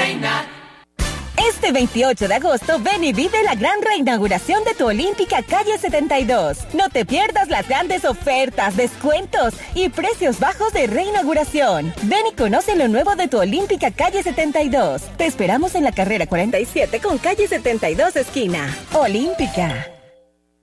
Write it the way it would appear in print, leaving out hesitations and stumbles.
Este 28 de agosto, ven y vive la gran reinauguración de tu Olímpica Calle 72. No te pierdas las grandes ofertas, descuentos y precios bajos de reinauguración. Ven y conoce lo nuevo de tu Olímpica Calle 72. Te esperamos en la carrera 47 con Calle 72 esquina. Olímpica.